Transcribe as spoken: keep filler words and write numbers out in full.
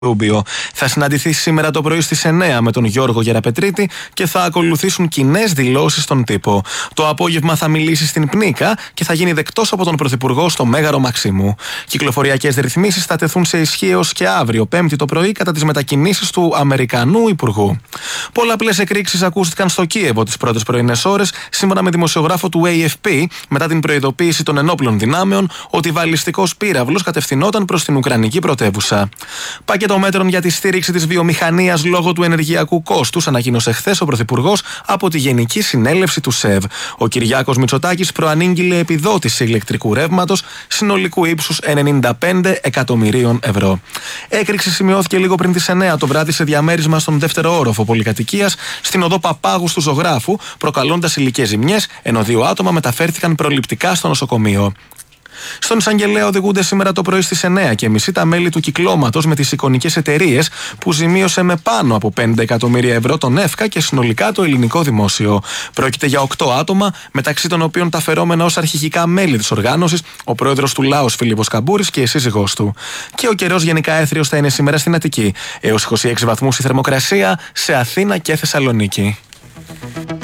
Ρούμπιο. Θα συναντηθεί σήμερα το πρωί στις εννέα με τον Γιώργο Γεραπετρίτη και θα ακολουθήσουν κοινές δηλώσεις στον τύπο. Το απόγευμα θα μιλήσει στην Πνίκα και θα γίνει δεκτός από τον Πρωθυπουργό στο Μέγαρο Μαξίμου. Κυκλοφοριακές ρυθμίσεις θα τεθούν σε ισχύ έως και αύριο, Πέμπτη το πρωί, κατά τις μετακινήσεις του Αμερικανού Υπουργού. Πολλαπλές εκρήξεις ακούστηκαν στο Κίεβο τις πρώτες πρωινές ώρες, σύμφωνα με δημοσιογράφο του έι εφ πι, μετά την προειδοποίηση των ενόπλων δυνάμεων ότι βαλιστικός πύραυλος κατευθυνόταν προς την Ουκρανική πρωτεύουσα. Πακέτο μέτρων για τη στήριξη της βιομηχανίας λόγω του ενεργειακού κόστους ανακοίνωσε χθες ο Πρωθυπουργός από τη Γενική Συνέλευση του ΣΕΒ. Ο Κυριάκος Μητσοτάκης προανήγγειλε επιδότηση ηλεκτρικού ρεύματος συνολικού ύψους ενενήντα πέντε εκατομμυρίων ευρώ. Έκρηξη σημειώθηκε λίγο πριν τις εννέα το βράδυ σε διαμέρισμα στον δεύτερο όροφο πολυκατοικίας στην οδό Παπάγου του Ζωγράφου, προκαλώντας υλικές ζημιές, ενώ δύο άτομα μεταφέρθηκαν προληπτικά στο νοσοκομείο. Στον εισαγγελέα οδηγούνται σήμερα το πρωί στις εννέα και μισή τα μέλη του κυκλώματος με τις εικονικές εταιρείες που ζημίωσε με πάνω από πέντε εκατομμύρια ευρώ τον ΕΦΚΑ και συνολικά το ελληνικό δημόσιο. Πρόκειται για οκτώ άτομα, μεταξύ των οποίων τα φερόμενα ως αρχηγικά μέλη της οργάνωσης, ο πρόεδρος του Λάος Φίλιππος Καμπούρης και η σύζυγός του. Και ο καιρός γενικά έθριος θα είναι σήμερα στην Αττική. Έως είκοσι έξι βαθμούς η θερμοκρασία σε Αθήνα και Θεσσαλονίκη.